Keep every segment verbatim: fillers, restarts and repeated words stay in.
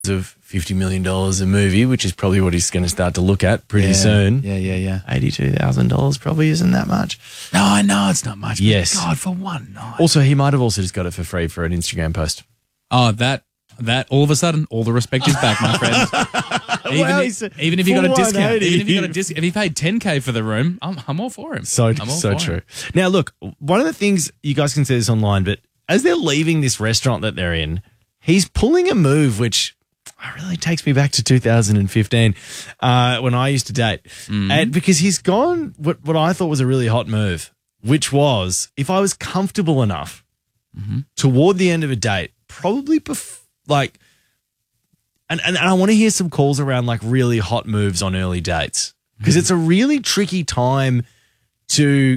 of fifty million dollars a movie, which is probably what he's going to start to look at pretty yeah, soon. Yeah, yeah, yeah. eighty-two thousand dollars probably isn't that much. No, I know it's not much. Yes. God, for one night. Also, he might have also just got it for free for an Instagram post. Oh, that, that all of a sudden, all the respect is back, my friend. even, Wow, if, even if you got a discount, one eighty. even if you got a discount, if he paid ten K for the room, I'm, I'm all for him. So, I'm all so for true. him. Now, look, one of the things, you guys can see this online, but as they're leaving this restaurant that they're in, he's pulling a move which really takes me back to two thousand fifteen uh, when I used to date. Mm. And because he's gone what, what I thought was a really hot move, which was if I was comfortable enough mm-hmm. toward the end of a date, probably bef- like, and, and, and I want to hear some calls around like really hot moves on early dates because mm. it's a really tricky time to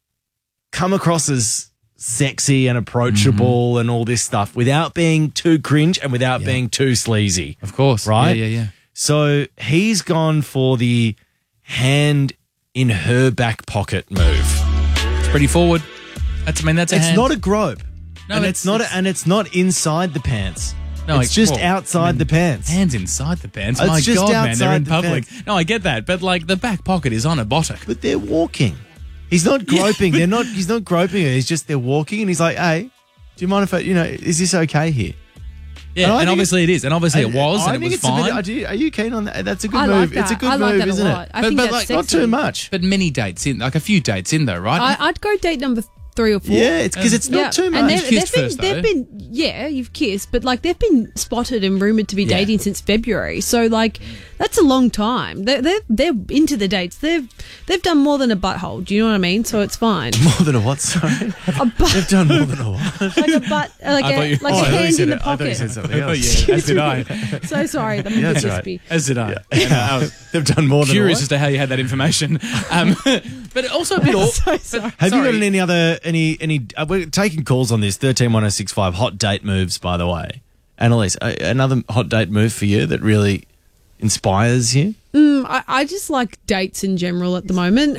come across as sexy and approachable mm-hmm. and all this stuff without being too cringe and without yeah. being too sleazy. Of course. Right? Yeah, yeah, yeah. So he's gone for the hand in her back pocket move. It's pretty forward. That's, I mean, that's a It's hand. not a grope. No, and it's, it's not it's, a, and it's not inside the pants. No, it's just well, outside I mean, the pants. Hands inside the pants. It's My just God, man, they're outside in the public. pants. No, I get that, but like the back pocket is on a buttock. But they're walking. He's not groping. Yeah, they're not. He's not groping her. He's just they're walking, and he's like, "Hey, do you mind if I? You know, is this okay here?" Yeah, and, and, think obviously it is, and obviously it was, I and it think was it's fine. A bit, are, you, are you keen on that? That's a good I move. like that. It's a good I like move, that a isn't lot. it? I but think but that's like Not sexy. too much. But many dates in, like a few dates in though, right? I, I'd go date number three or four. Yeah, it's because it's not Yeah, too and much. they've, You've kissed they've been, first, they've though. been, yeah, you've kissed, but like they've been spotted and rumored to be Yeah. dating since February. So like that's a long time. They're they're, they're into the dates. They've they've done more than a butthole. Do you know what I mean? So it's fine. More than a what? Sorry, A butt, they've done more than a what? like a butt, like I thought a you- like Oh, a I thought you hand said in it. the I thought you pocket. said something Oh, else. yeah, as did I. So sorry, I'm a Yeah, bit that's right. crispy. As did I. Yeah. And I was They've done more than curious a as to how you had that information. Um, but also a bit So awkward. sorry. Have Sorry. you got any other any any? Uh, we're taking calls on this thirteen one zero six five hot date moves. By the way, Annalise, uh, another hot date move for you that really inspires you. Mm, I, I just like dates in general at the moment.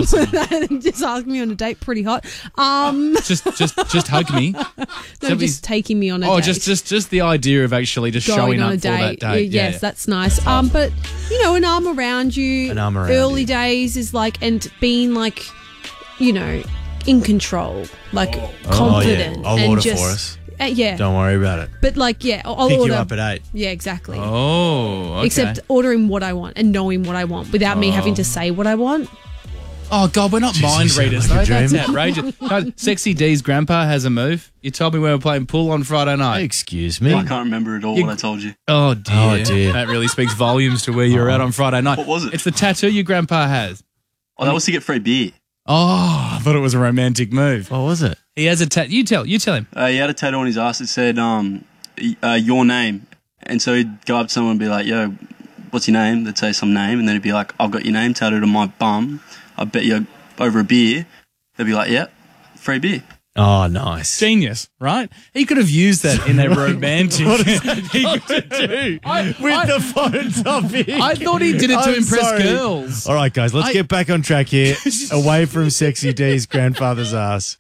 Just ask me on a date, pretty hot. Um, Just, just, just hug me. no, Somebody's- just taking me on a Oh, date. just, just, just the idea of actually just going showing on up a for that date. date. Yeah, Yeah, yes, yeah. that's nice. Um, but you know, an arm around you. An arm around Early you. days is like, and being like, you know, in control, like Oh, confident. yeah. I'll and order just, for us. Uh, yeah, Don't worry about it. but like, yeah, I'll Pick order. you up at eight. Yeah, exactly. Oh, okay. Except ordering what I want and knowing what I want without me having Oh. to say what I want. Oh God, we're not mind you sound readers like though. a That's dream. outrageous. God, Sexy D's grandpa has a move. You told me we were playing pool on Friday night. Excuse me. I can't remember at all You- what I told you. Oh dear. Oh, dear. That really speaks volumes to where you were at on Friday night. What was it? It's the tattoo your grandpa has. Oh, that was to get free beer. Oh, I thought it was a romantic move. What was it? He has a tattoo. You tell. You tell him. Uh, he had a tattoo on his ass that said um, y- uh, your name. And so he'd go up to someone and be like, yo, what's your name? They'd say some name. And then he'd be like, I've got your name tattooed on my bum. I bet you over a beer. They'd be like, yep, free beer. Oh, nice. Genius, right? He could have used that in a romantic. What does that got to do I- with I- the phone topic? I thought he did it to I'm impress sorry. girls. All right, guys, let's I- get back on track here. Away from Sexy D's grandfather's ass.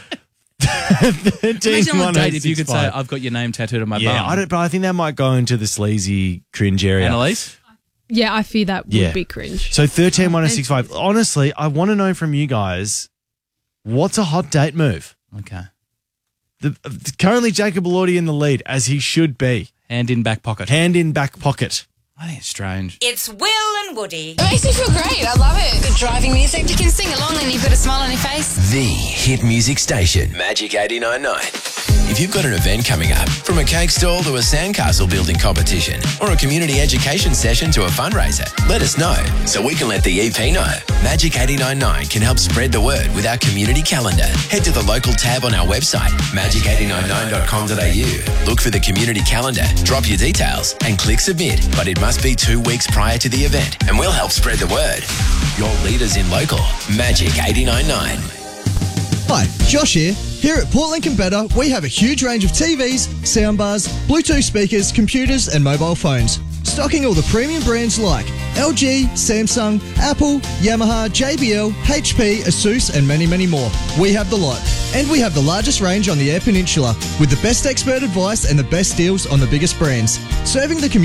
Imagine on a date if you could say, "I've got your name tattooed on my yeah, bum." I don't, but I think that might go into the sleazy cringe area. Annalise? Yeah, I fear that would Yeah. be cringe. So thirteen one oh six five. Honestly, I want to know from you guys, what's a hot date move? Okay. The, uh, currently, Jacob Elordi in the lead, as he should be. Hand in back pocket. Hand in back pocket. I think it's strange. It's Will and Woody. It makes me feel great. I love it. Good driving music. You can sing along and you've got a smile on your face. The hit music station, Magic eighty-nine point nine. If you've got an event coming up, from a cake stall to a sandcastle building competition, or a community education session to a fundraiser, let us know so we can let the E P know. Magic eighty-nine point nine can help spread the word with our community calendar. Head to the local tab on our website, magic eight nine nine dot com dot a u. Look for the community calendar, drop your details, and click submit. But it must be two weeks prior to the event, and we'll help spread the word. Your leaders in local, Magic eighty-nine point nine. Hi, Josh here. Here at Portland Competitor, we have a huge range of T Vs, soundbars, Bluetooth speakers, computers and mobile phones. Stocking all the premium brands like L G, Samsung, Apple, Yamaha, J B L, H P, Asus, and many, many more. We have the lot. And we have the largest range on the Eyre Peninsula, with the best expert advice and the best deals on the biggest brands. Serving the community